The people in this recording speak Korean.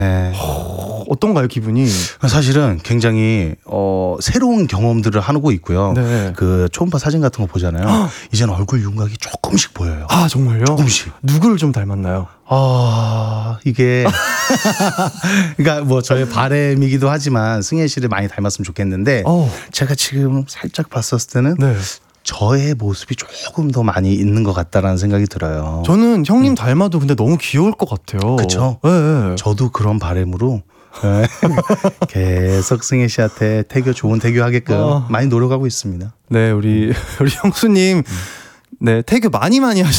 네. 어떤가요, 기분이? 사실은 굉장히 새로운 경험들을 하고 있고요. 네. 그 초음파 사진 같은 거 보잖아요. 이제는 얼굴 윤곽이 조금씩 보여요. 아, 정말요? 조금씩. 누구를 좀 닮았나요? 이게 그러니까 뭐 저의 바람이기도 하지만 승혜 씨를 많이 닮았으면 좋겠는데 제가 지금 살짝 봤었을 때는 네. 저의 모습이 조금 더 많이 있는 것 같다라는 생각이 들어요. 저는 형님 닮아도 근데 너무 귀여울 것 같아요. 그쵸? 네. 저도 그런 바람으로 계속 승혜 씨한테 좋은 태교 하게끔 많이 노력하고 있습니다. 네, 우리 형수님 네, 태교 많이 하셔.